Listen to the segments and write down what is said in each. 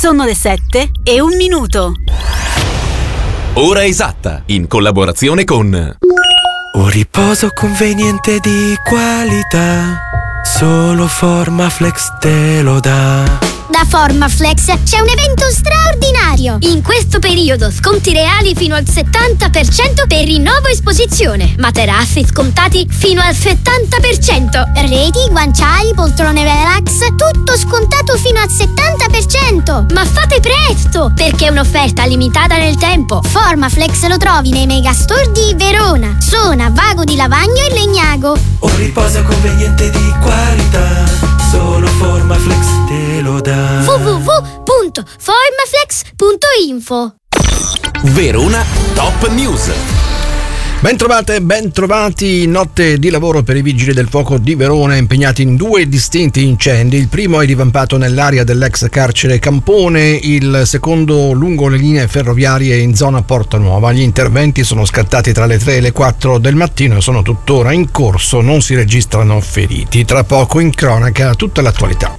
Sono le 7:01. Ora esatta, in collaborazione con Un riposo conveniente di qualità, solo Formaflex te lo dà. Da Formaflex c'è un evento straordinario. In questo periodo sconti reali fino al 70% per rinnovo esposizione. Materassi scontati fino al 70%. Reti, guanciali, poltrone relax, tutto scontato fino al 70%. Ma fate presto, perché è un'offerta limitata nel tempo. Formaflex lo trovi nei megastore di Verona, Sona, Vago di Lavagno e Legnago. Un riposo conveniente di qualità, solo Formaflex te lo dà. www.formaflex.info. Verona Top News. Bentrovate e bentrovati. Notte di lavoro per i vigili del fuoco di Verona, impegnati in 2 distinti incendi. Il primo è divampato nell'area dell'ex carcere Campone, il secondo lungo le linee ferroviarie in zona Porta Nuova. Gli interventi sono scattati tra le 3 e le 4 del mattino e sono tuttora in corso, non si registrano feriti. Tra poco in cronaca tutta l'attualità.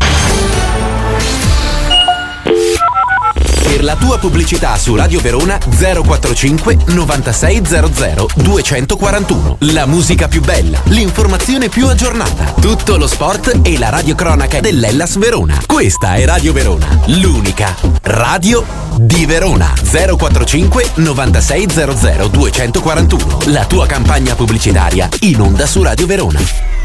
Per la tua pubblicità su Radio Verona 045 9600 241. La musica più bella, l'informazione più aggiornata, tutto lo sport e la radiocronaca dell'Hellas Verona. Questa è Radio Verona, l'unica radio di Verona. 045 9600 241. La tua campagna pubblicitaria in onda su Radio Verona.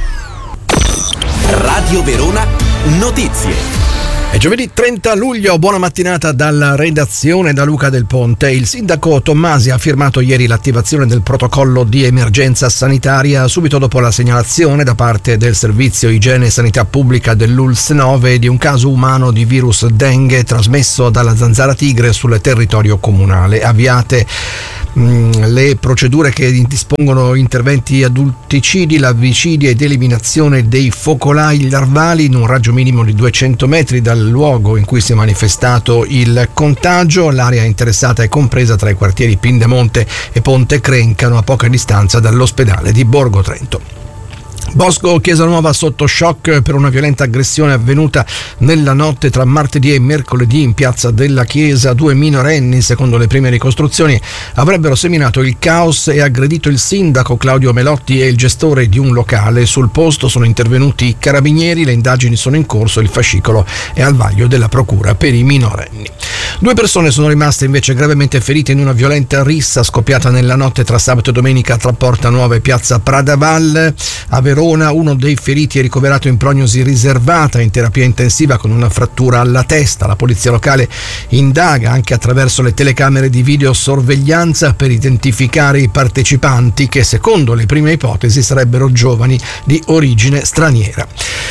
Radio Verona Notizie. È giovedì 30 luglio, buona mattinata dalla redazione da Luca Del Ponte. Il sindaco Tommasi ha firmato ieri l'attivazione del protocollo di emergenza sanitaria subito dopo la segnalazione da parte del Servizio Igiene e Sanità Pubblica dell'ULSS 9 di un caso umano di virus dengue trasmesso dalla zanzara tigre sul territorio comunale. Avviate le procedure che dispongono interventi adulticidi, larvicidi ed eliminazione dei focolai larvali in un raggio minimo di 200 metri dal luogo in cui si è manifestato il contagio. L'area interessata è compresa tra i quartieri Pindemonte e Ponte Crencano, a poca distanza dall'ospedale di Borgo Trento. Bosco Chiesa-Nuova sotto shock per una violenta aggressione avvenuta nella notte tra martedì e mercoledì in piazza della Chiesa. 2 minorenni, secondo le prime ricostruzioni, avrebbero seminato il caos e aggredito il sindaco Claudio Melotti e il gestore di un locale. Sul posto sono intervenuti i carabinieri, le indagini sono in corso, il fascicolo è al vaglio della procura per i minorenni. 2 persone sono rimaste invece gravemente ferite in una violenta rissa scoppiata nella notte tra sabato e domenica tra Porta Nuova e piazza Pradaval. A Verona uno dei feriti è ricoverato in prognosi riservata in terapia intensiva con una frattura alla testa. La polizia locale indaga anche attraverso le telecamere di videosorveglianza per identificare i partecipanti che, secondo le prime ipotesi, sarebbero giovani di origine straniera.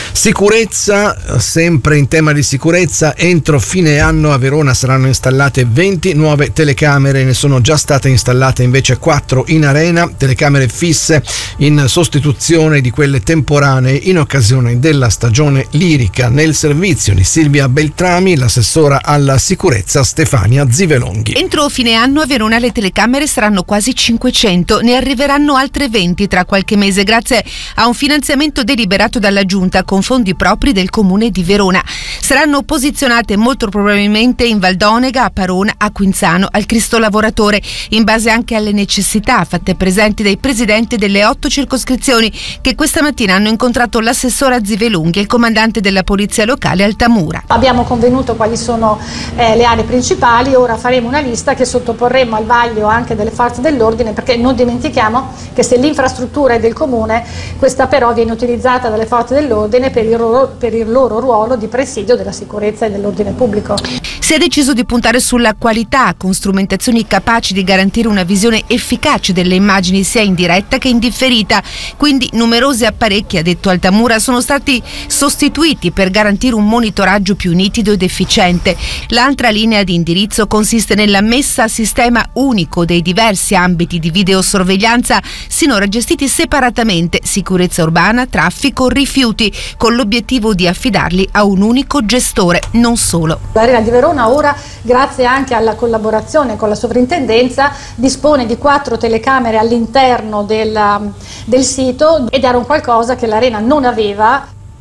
Sicurezza, sempre in tema di sicurezza, entro fine anno a Verona saranno installate 20 nuove telecamere, ne sono già state installate invece 4 in arena, telecamere fisse in sostituzione di quelle temporanee in occasione della stagione lirica. Nel servizio di Silvia Beltrami, l'assessora alla sicurezza Stefania Zivelonghi. Entro fine anno a Verona le telecamere saranno quasi 500, ne arriveranno altre 20 tra qualche mese grazie a un finanziamento deliberato dalla Giunta con fondi propri del Comune di Verona. Saranno posizionate molto probabilmente in Valdonega, a Parona, a Quinzano, al Cristo Lavoratore, in base anche alle necessità fatte presenti dai presidenti delle 8 circoscrizioni che questa mattina hanno incontrato l'assessora Zivelunghi e il comandante della polizia locale Altamura. Abbiamo convenuto quali sono le aree principali, ora faremo una lista che sottoporremo al vaglio anche delle forze dell'ordine, perché non dimentichiamo che se l'infrastruttura è del comune, questa però viene utilizzata dalle forze dell'ordine per il loro ruolo di presidio della sicurezza e dell'ordine pubblico. Si è deciso di puntare sulla qualità con strumentazioni capaci di garantire una visione efficace delle immagini sia in diretta che in differita, quindi numerosi apparecchi, ha detto Altamura, sono stati sostituiti per garantire un monitoraggio più nitido ed efficiente. L'altra linea di indirizzo consiste nella messa a sistema unico dei diversi ambiti di videosorveglianza sinora gestiti separatamente, sicurezza urbana, traffico, rifiuti, con l'obiettivo di affidarli a un unico gestore, non solo. L'Arena di Verona ora, grazie anche alla collaborazione con la sovrintendenza, dispone di 4 telecamere all'interno del sito, ed era un qualcosa che l'Arena non aveva.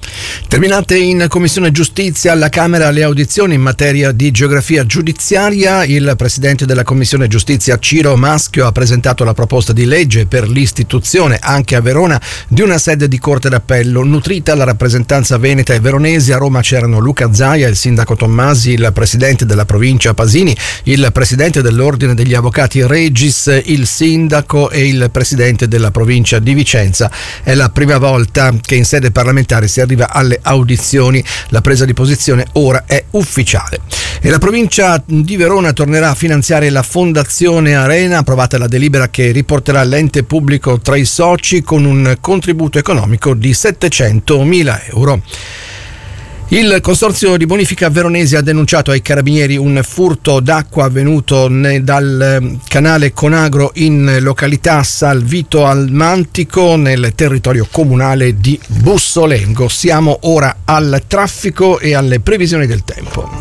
Terminate in Commissione Giustizia alla Camera le audizioni in materia di geografia giudiziaria. Il presidente della Commissione Giustizia Ciro Maschio ha presentato la proposta di legge per l'istituzione anche a Verona di una sede di Corte d'Appello nutrita la rappresentanza veneta e veronesi. A Roma c'erano Luca Zaia, il sindaco Tommasi, il presidente della provincia Pasini, il presidente dell'Ordine degli Avvocati Regis, il sindaco e il presidente della provincia di Vicenza. È la prima volta che in sede parlamentare si arriva alle audizioni. La presa di posizione ora è ufficiale. E la provincia di Verona tornerà a finanziare la Fondazione Arena, approvata la delibera che riporterà l'ente pubblico tra i soci con un contributo economico di 700.000 euro. Il consorzio di bonifica veronesi ha denunciato ai carabinieri un furto d'acqua avvenuto dal canale Conagro in località Salvito al Mantico nel territorio comunale di Bussolengo. Siamo ora al traffico e alle previsioni del tempo.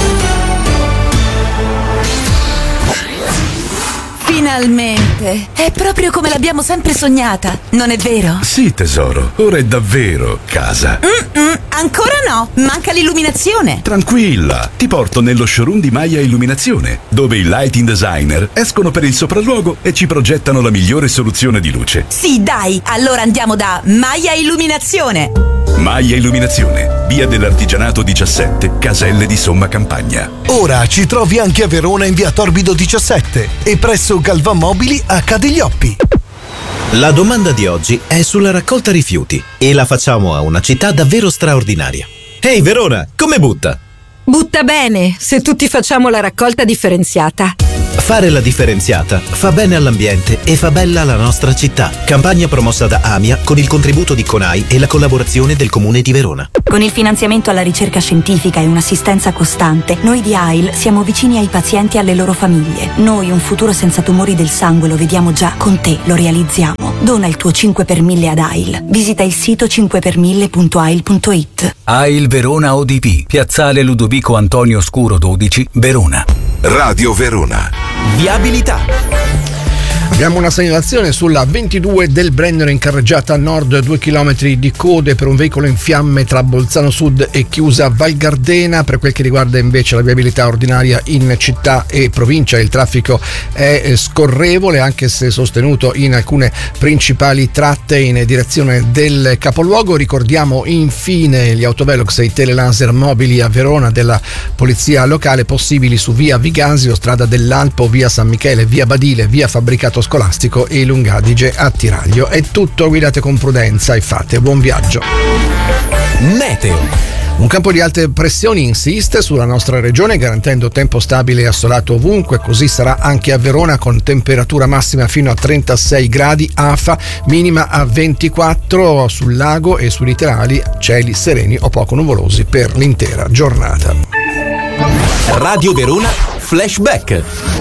Finalmente! È proprio come l'abbiamo sempre sognata, non è vero? Sì, tesoro, ora è davvero casa. Ancora no, manca l'illuminazione. Tranquilla, ti porto nello showroom di Maia Illuminazione, dove i lighting designer escono per il sopralluogo e ci progettano la migliore soluzione di luce. Sì, dai, allora andiamo da Maia Illuminazione. Maia Illuminazione, via dell'Artigianato 17, Caselle di Somma Campagna. Ora ci trovi anche a Verona in via Torbido 17 e presso Galvan Mobili a Cadiglioppi. La domanda di oggi è sulla raccolta rifiuti e la facciamo a una città davvero straordinaria. Ehi Verona, come butta? Butta bene, se tutti facciamo la raccolta differenziata. Fare la differenziata fa bene all'ambiente e fa bella la nostra città. Campagna promossa da AMIA con il contributo di CONAI e la collaborazione del Comune di Verona. Con il finanziamento alla ricerca scientifica e un'assistenza costante, noi di AIL siamo vicini ai pazienti e alle loro famiglie. Noi un futuro senza tumori del sangue lo vediamo già, con te lo realizziamo. Dona il tuo 5 per 1000 ad AIL. Visita il sito 5per1000.ail.it. AIL Verona ODP, Piazzale Ludovico Antonio Scuro 12, Verona. Radio Verona. Viabilità. Abbiamo una segnalazione sulla 22 del Brennero in carreggiata a nord, 2 km di code per un veicolo in fiamme tra Bolzano Sud e Chiusa Val Gardena. Per quel che riguarda invece la viabilità ordinaria in città e provincia, il traffico è scorrevole anche se sostenuto in alcune principali tratte in direzione del capoluogo. Ricordiamo infine gli autovelox e i telelaser mobili a Verona della polizia locale possibili su via Vigasio, strada dell'Alpo, via San Michele, via Badile, via Fabbricato Scolastico e Lungadige a Tiraglio. È tutto, guidate con prudenza e fate buon viaggio. Meteo. Un campo di alte pressioni insiste sulla nostra regione garantendo tempo stabile e assolato ovunque, così sarà anche a Verona con temperatura massima fino a 36 gradi, afa minima a 24, sul lago e sui litorali cieli sereni o poco nuvolosi per l'intera giornata. Radio Verona Flashback.